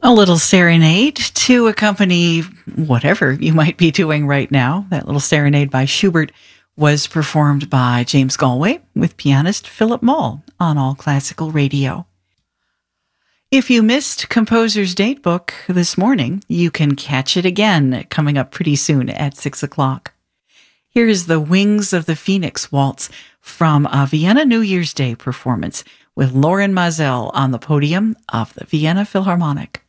A little serenade to accompany whatever you might be doing right now. That little serenade by Schubert was performed by James Galway with pianist Philip Moll on All Classical Radio. If you missed Composer's Datebook this morning, you can catch it again coming up pretty soon at 6 o'clock. Here's the Wings of the Phoenix Waltz from a Vienna New Year's Day performance with Loren Maazel on the podium of the Vienna Philharmonic.